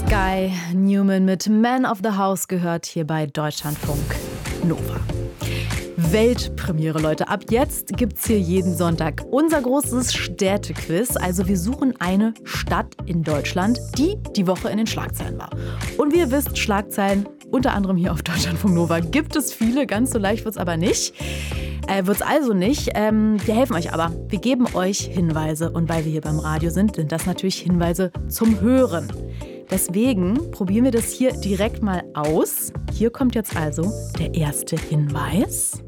Guy Newman mit Man of the House gehört hier bei Deutschlandfunk Nova. Weltpremiere, Leute. Ab jetzt gibt's hier jeden Sonntag unser großes Städtequiz. Also wir suchen eine Stadt in Deutschland, die die Woche in den Schlagzeilen war. Und wie ihr wisst, Schlagzeilen, unter anderem hier auf Deutschlandfunk Nova, gibt es viele. Ganz so leicht wird's aber nicht. Wird's also nicht. Wir helfen euch aber. Wir geben euch Hinweise. Und weil wir hier beim Radio sind das natürlich Hinweise zum Hören. Deswegen probieren wir das hier direkt mal aus. Hier kommt jetzt also der erste Hinweis.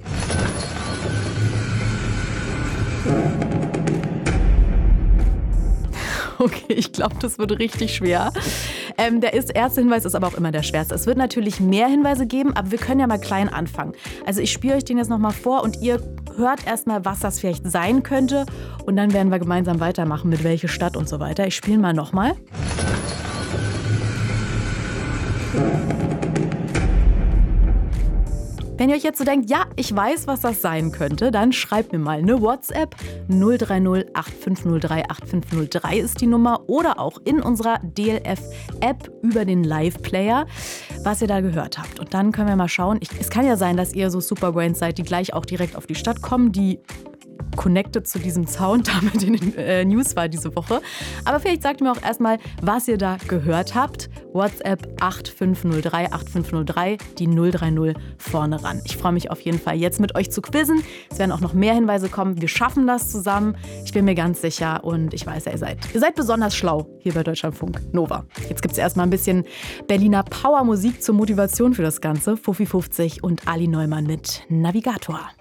Okay, ich glaube, das wird richtig schwer. Der erste Hinweis ist aber auch immer der schwerste. Es wird natürlich mehr Hinweise geben, aber wir können ja mal klein anfangen. Also ich spiele euch den jetzt nochmal vor und ihr hört erstmal, was das vielleicht sein könnte. Und dann werden wir gemeinsam weitermachen, mit welcher Stadt und so weiter. Ich spiele mal nochmal. Wenn ihr euch jetzt so denkt, ja, ich weiß, was das sein könnte, dann schreibt mir mal eine WhatsApp. 030 8503 8503 ist die Nummer. Oder auch in unserer DLF-App über den Live-Player, was ihr da gehört habt. Und dann können wir mal schauen. Es kann ja sein, dass ihr so Superbrains seid, die gleich auch direkt auf die Stadt kommen, die connected zu diesem Sound damit in den News war diese Woche. Aber vielleicht sagt mir auch erstmal, was ihr da gehört habt. WhatsApp 8503 8503, die 030 vorne ran. Ich freue mich auf jeden Fall, jetzt mit euch zu quizzen. Es werden auch noch mehr Hinweise kommen. Wir schaffen das zusammen. Ich bin mir ganz sicher und ich weiß, ihr seid besonders schlau hier bei Deutschlandfunk Nova. Jetzt gibt es erstmal ein bisschen Berliner Powermusik zur Motivation für das Ganze. Fuffi 50 und Ali Neumann mit Navigator.